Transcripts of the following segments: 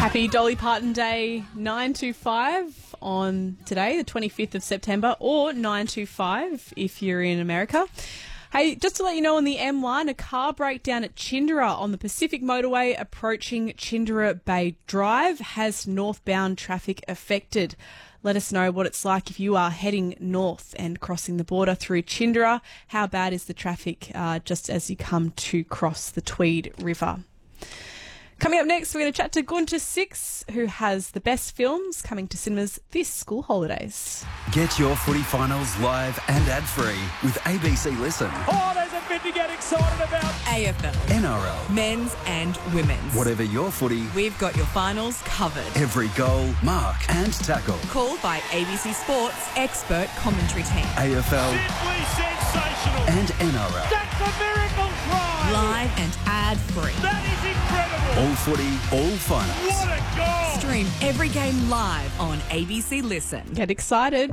Happy Dolly Parton Day 925 on today, the 25th of September, or 925 if you're in America. Hey, just to let you know, on the M1, a car breakdown at Chindera on the Pacific Motorway approaching Chindera Bay Drive has northbound traffic affected. Let us know what it's like if you are heading north and crossing the border through Chindera. How bad is the traffic just as you come to cross the Tweed River? Coming up next, we're going to chat to Gunter Six, who has the best films coming to cinemas this school holidays. Get your footy finals live and ad-free with ABC Listen. Oh, there's a bit to get excited about. AFL, NRL, men's and women's. whatever your footy, We've got your finals covered. every goal, mark and tackle. Called by ABC Sports expert commentary team. AFL Simply sensational. and NRL. That's a miracle try. Live and ad-free. That is incredible. All footy, all finals. What a goal. Stream every game live on ABC Listen. Get excited.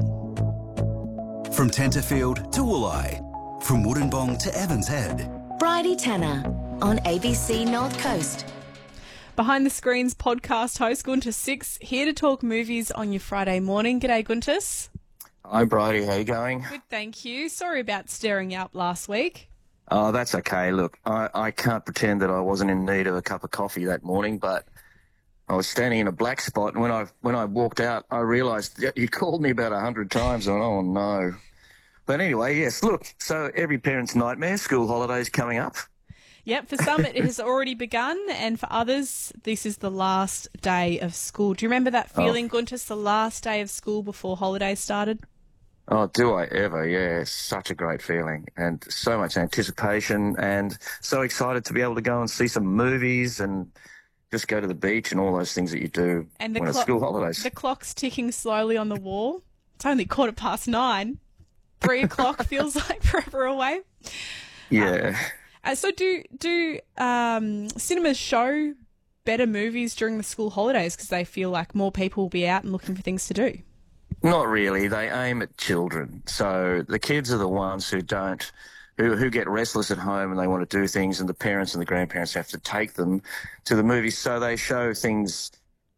From Tenterfield to Wooleye. From Wollongong to Evans Head. Bridie Tanner on ABC North Coast. Behind the Screens podcast host Gunter Six, here to talk movies on your Friday morning. G'day, Gunter. Hi, Bridie. How you going? Good, thank you. Sorry about stirring you up last week. Oh, that's okay. Look, I can't pretend that I wasn't in need of a cup of coffee that morning, but I was standing in a black spot, and when I walked out, I realised you called me about 100 times. And oh no! But anyway, yes. Look, so every parent's nightmare. School holidays coming up. Yep, for some it has already begun, and for others this is the last day of school. Do you remember that feeling, Gunter, the last day of school before holidays started? Oh, do I ever? Yeah, such a great feeling, and so much anticipation, and so excited to be able to go and see some movies and just go to the beach and all those things that you do And when it's school holidays. The clock's ticking slowly on the wall. It's only 9:15. 3 o'clock feels like forever away. Yeah. So do cinemas show better movies during the school holidays because they feel like more people will be out and looking for things to do? Not really. They aim at children. So the kids are the ones who who get restless at home and they want to do things, and the parents and the grandparents have to take them to the movies. So they show things,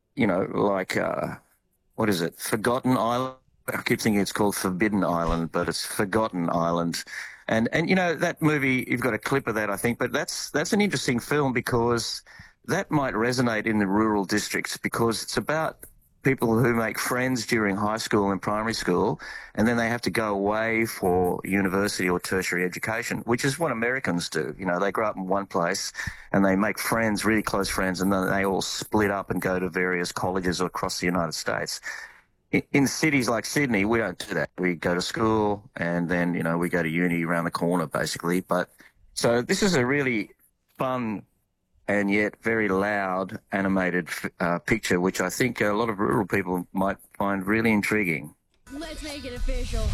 like, what is it? Forgotten Island. I keep thinking it's called Forbidden Island, but it's Forgotten Island. And that movie, you've got a clip of that, I think, but that's an interesting film because that might resonate in the rural districts because it's about people who make friends during high school and primary school, and then they have to go away for university or tertiary education, which is what Americans do. They grow up in one place and they make friends, really close friends, and then they all split up and go to various colleges across the United States. In cities like Sydney, we don't do that. We go to school and then, we go to uni around the corner, basically. So this is a really fun and yet very loud animated picture, which I think a lot of rural people might find really intriguing. Let's make it official.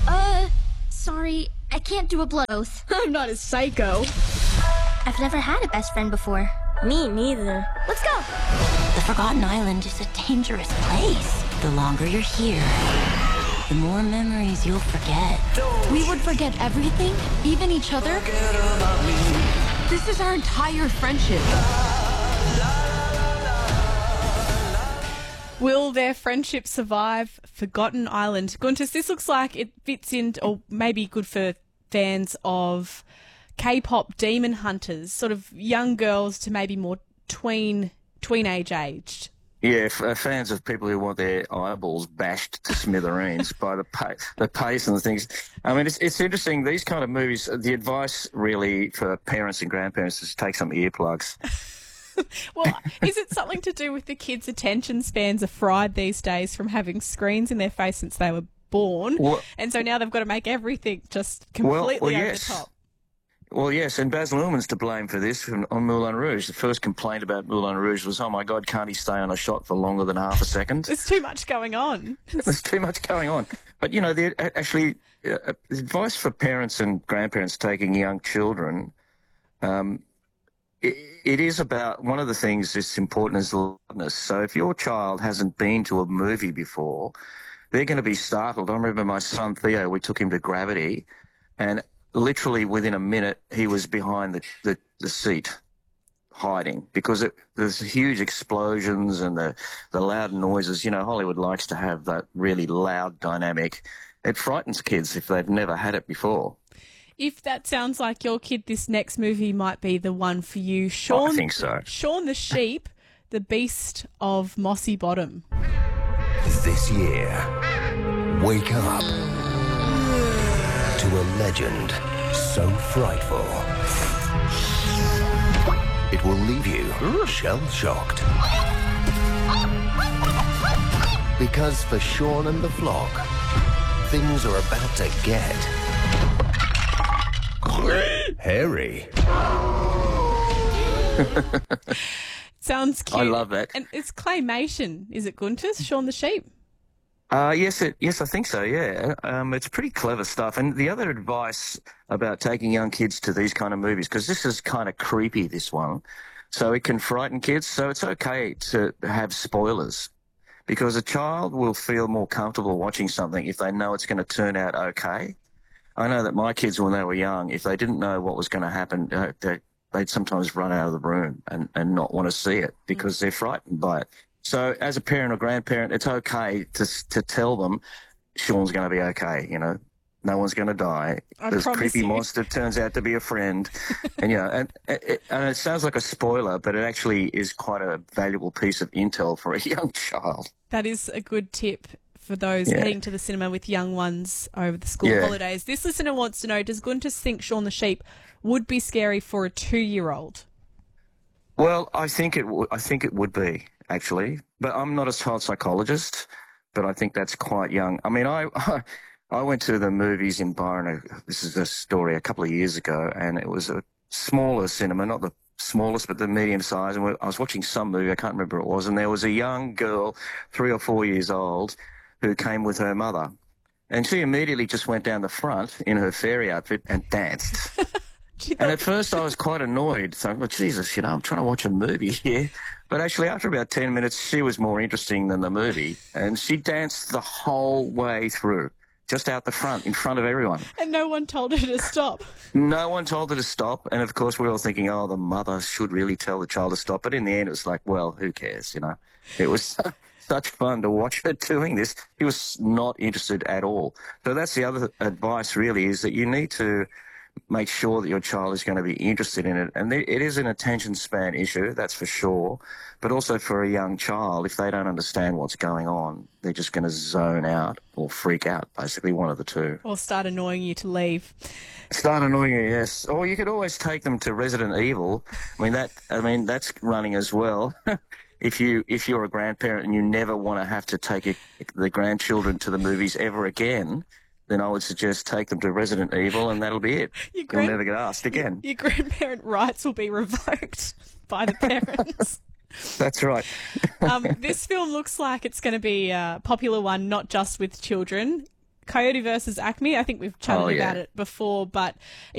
Sorry, I can't do a blood oath. I'm not a psycho. I've never had a best friend before. Me neither. Let's go! The Forgotten Island is a dangerous place. The longer you're here, the more memories you'll forget. We would forget everything, even each other. This is our entire friendship. Will their friendship survive Forgotten Island? Gunter, this looks like it fits in, or maybe good for fans of K-pop Demon Hunters, sort of young girls to maybe more tweenage aged. Yeah, fans of people who want their eyeballs bashed to smithereens by the pace and the things. I mean, it's interesting. These kind of movies, the advice really for parents and grandparents is to take some earplugs. Well, is it something to do with the kids' attention spans are fried these days from having screens in their face since they were born? And so now they've got to make everything just completely over the top. Well, yes, and Baz Luhrmann's to blame for this on Moulin Rouge. The first complaint about Moulin Rouge was, oh, my God, can't he stay on a shot for longer than half a second? There's too much going on. There's too much going on. But, the advice for parents and grandparents taking young children, it is about, one of the things that's important is loudness. So if your child hasn't been to a movie before, they're going to be startled. I remember my son Theo, we took him to Gravity, and literally within a minute, he was behind the seat, hiding because there's huge explosions and the loud noises. You know, Hollywood likes to have that really loud dynamic. It frightens kids if they've never had it before. If that sounds like your kid, this next movie might be the one for you. Shaun, I think so. Shaun the Sheep, the Beast of Mossy Bottom. This year, wake up to a legend so frightful it will leave you shell-shocked. Because for Shaun and the flock, things are about to get hairy. Sounds cute. I love that. And it's claymation, is it, Guntis? Shaun the Sheep? Yes, I think so, yeah. It's pretty clever stuff. And the other advice about taking young kids to these kind of movies, because this is kind of creepy, this one, so it can frighten kids, so it's okay to have spoilers, because a child will feel more comfortable watching something if they know it's going to turn out okay. I know that my kids, when they were young, if they didn't know what was going to happen, they'd sometimes run out of the room and not want to see it because they're frightened by it. So as a parent or grandparent, it's okay to tell them Shaun's going to be okay, you know. No one's going to die. This creepy monster turns out to be a friend. And, you know, and it sounds like a spoiler, but it actually is quite a valuable piece of intel for a young child. That is a good tip for those heading to the cinema with young ones over the school holidays. This listener wants to know, does Guntis think Shaun the Sheep would be scary for a 2-year-old? Well, I think it would be, actually. But I'm not a child psychologist, but I think that's quite young. I mean, I went to the movies in Byron, this is a story, a couple of years ago, and it was a smaller cinema, not the smallest, but the medium size. And I was watching some movie, I can't remember what it was, and there was a young girl, 3 or 4 years old, who came with her mother. And she immediately just went down the front in her fairy outfit and danced. And at first I was quite annoyed. So, well, Jesus, you know, I'm trying to watch a movie here. But actually, after about 10 minutes, she was more interesting than the movie. And she danced the whole way through, just out the front, in front of everyone. And no one told her to stop. No one told her to stop. And, of course, we were all thinking, oh, the mother should really tell the child to stop. But in the end, it was like, well, who cares, you know? It was such fun to watch her doing this. He was not interested at all. So that's the other advice, really, is that you need to make sure that your child is going to be interested in it. And it is an attention span issue, that's for sure. But also for a young child, if they don't understand what's going on, they're just going to zone out or freak out, basically one of the two. Or start annoying you to leave. Start annoying you, yes. Or you could always take them to Resident Evil. I mean, that's running as well. If you're a grandparent and you never want to have to take the grandchildren to the movies ever again, then I would suggest take them to Resident Evil and that'll be it. You'll never get asked again. Your grandparent rights will be revoked by the parents. That's right. This film looks like it's going to be a popular one, not just with children. Coyote versus Acme, I think we've chatted about it before, but